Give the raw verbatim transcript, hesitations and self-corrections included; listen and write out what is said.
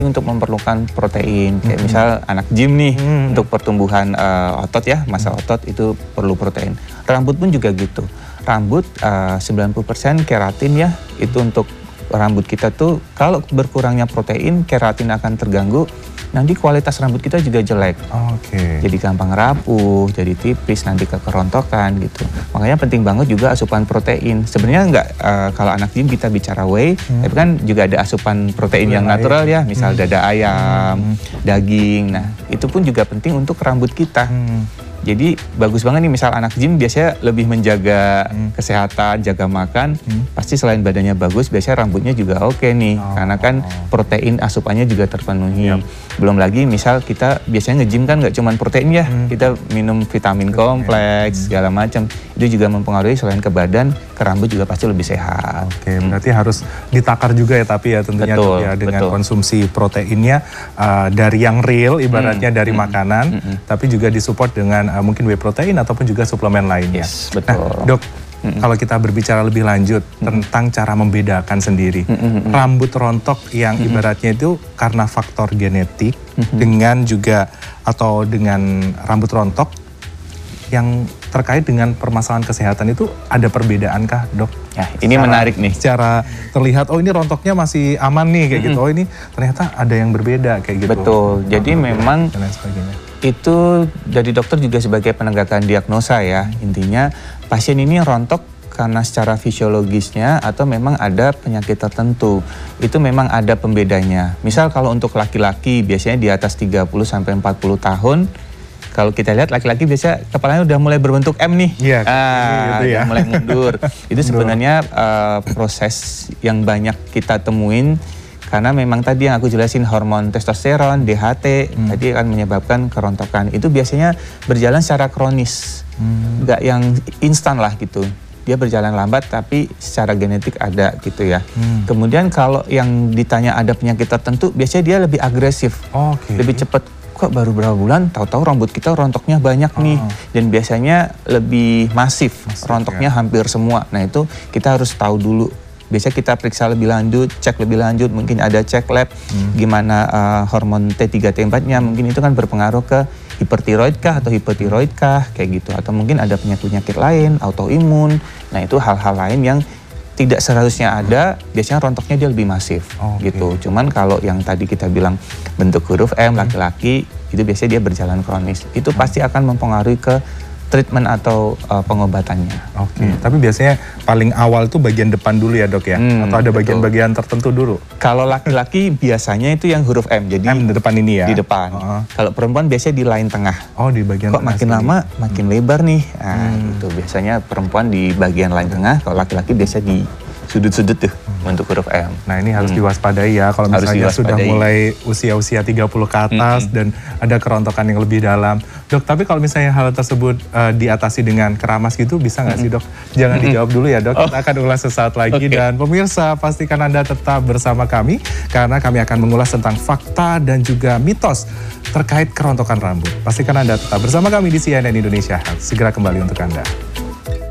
untuk memerlukan protein. Kayak Hmm. misal anak gym nih, Hmm. untuk pertumbuhan uh, otot ya, massa otot itu perlu protein. Rambut pun juga gitu. Rambut uh, sembilan puluh persen keratin ya, itu untuk rambut kita tuh kalau berkurangnya protein, keratin akan terganggu. Nanti kualitas rambut kita juga jelek. Oke. Okay. Jadi gampang rapuh, jadi tipis, nanti kekerontokan gitu. Makanya penting banget juga asupan protein. Sebenarnya nggak uh, kalau anak gym kita bicara whey, hmm. tapi kan juga ada asupan protein yang natural ya, misal hmm. dada ayam, hmm. daging. Nah, itu pun juga penting untuk rambut kita. Hmm. Jadi bagus banget nih, misal anak gym biasanya lebih menjaga hmm. kesehatan, jaga makan, hmm. pasti selain badannya bagus, biasanya rambutnya juga oke okay nih, oh. karena kan protein asupannya juga terpenuhi. Yep. Belum lagi misal kita biasanya nge-gym kan nggak cuma protein ya, hmm. kita minum vitamin kompleks, hmm. segala macam. Itu juga mempengaruhi selain ke badan, ke rambut juga pasti lebih sehat. Oke, okay, berarti hmm. harus ditakar juga ya, tapi ya tentunya betul, ya dengan betul. konsumsi proteinnya uh, dari yang real, ibaratnya hmm. dari hmm. makanan, hmm. tapi juga disupport dengan uh, mungkin whey protein ataupun juga suplemen lainnya. Yes, betul. Nah, dok, mm-hmm. kalau kita berbicara lebih lanjut mm-hmm. tentang cara membedakan sendiri, mm-hmm. rambut rontok yang mm-hmm. ibaratnya itu karena faktor genetik mm-hmm. dengan juga atau dengan rambut rontok yang terkait dengan permasalahan kesehatan itu ada perbedaankah, dok? Ya, ini secara, menarik nih. Secara terlihat, oh ini rontoknya masih aman nih kayak mm-hmm. gitu. Oh ini ternyata ada yang berbeda kayak gitu. Betul. Jadi nah, memang dan lain sebagainya. Itu dari dokter juga sebagai penegakan diagnosa ya. Intinya pasien ini rontok karena secara fisiologisnya atau memang ada penyakit tertentu. Itu memang ada pembedanya. Misal kalau untuk laki-laki biasanya di atas tiga puluh sampai empat puluh tahun, kalau kita lihat laki-laki biasa kepalanya udah mulai berbentuk M nih. Iya, ah, gitu ya. mulai mundur. Itu sebenarnya uh, proses yang banyak kita temuin. Karena memang tadi yang aku jelasin hormon testosteron, D H T, hmm. tadi akan menyebabkan kerontokan. Itu biasanya berjalan secara kronis, hmm. nggak yang instan lah gitu. Dia berjalan lambat tapi secara genetik ada gitu ya. Hmm. Kemudian kalau yang ditanya ada penyakit tertentu, biasanya dia lebih agresif, okay. lebih cepat. Kok baru berapa bulan, tahu-tahu rambut kita rontoknya banyak nih. Oh. Dan biasanya lebih masif, masif rontoknya ya. Hampir semua. Nah itu kita harus tahu dulu. Biasanya kita periksa lebih lanjut, cek lebih lanjut, mungkin ada cek lab, hmm. gimana uh, hormon T tiga T empat-nya, mungkin itu kan berpengaruh ke hipertiroid kah atau hipotiroid kah, kayak gitu. Atau mungkin ada penyakit-penyakit lain, autoimun, nah itu hal-hal lain yang tidak seharusnya ada, biasanya rontoknya dia lebih masif, okay. gitu. Cuman kalau yang tadi kita bilang bentuk huruf M, laki-laki, itu biasanya dia berjalan kronis. Itu pasti akan mempengaruhi ke treatment atau uh, pengobatannya. Oke, okay. hmm. tapi biasanya paling awal itu bagian depan dulu ya dok ya? Hmm, atau ada bagian-bagian tertentu dulu? Kalau laki-laki biasanya itu yang huruf M, jadi M di depan ini ya? Di depan. Uh-huh. Kalau perempuan biasanya di line tengah. Oh di bagian Kok tengah. Kok makin lama makin hmm. lebar nih. Nah hmm. itu biasanya perempuan di bagian line tengah, kalau laki-laki biasa di sudut-sudut tuh hmm. untuk huruf M. Nah ini harus hmm. diwaspadai ya kalau misalnya sudah mulai usia-usia tiga puluh ke atas hmm. dan ada kerontokan yang lebih dalam. Dok, tapi kalau misalnya hal tersebut uh, diatasi dengan keramas gitu bisa nggak hmm. sih dok? Jangan hmm. dijawab dulu ya dok, oh. kita akan ulas sesaat lagi. Okay. Dan pemirsa pastikan Anda tetap bersama kami karena kami akan mengulas tentang fakta dan juga mitos terkait kerontokan rambut. Pastikan Anda tetap bersama kami di C N N Indonesia Health. Segera kembali untuk Anda.